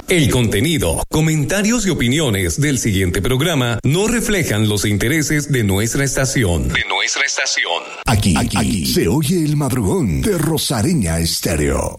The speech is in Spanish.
El contenido, comentarios y opiniones del siguiente programa no reflejan los intereses de nuestra estación. Aquí se oye el madrugón de Rosareña Estéreo.